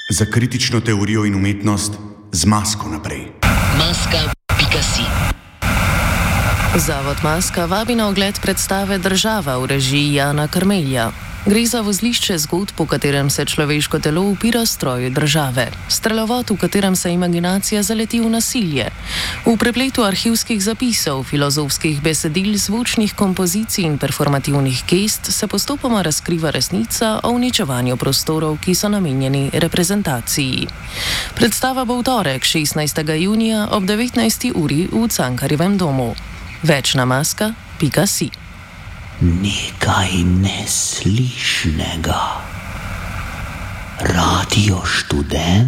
Za kritično teorijo in umetnost z Masko naprej. Maska.si. Zavod Maska vabi na ogled predstave Država v režiji Jana Karmelja. Gre za vozlišče zgodb, po katerem se človeško telo upira stroju države. Strelovod, v katerem se imaginacija zaleti v nasilje. V prepletu arhivskih zapisov, filozofskih besedil, zvočnih kompozicij in performativnih gest se postopoma razkriva resnica o uničevanju prostorov, ki so namenjeni reprezentaciji. Predstava bo v torek, 16. junija ob 19. uri v Cankarjevem domu. Več na maska.si. Nekaj neslišnega. Radio Študent.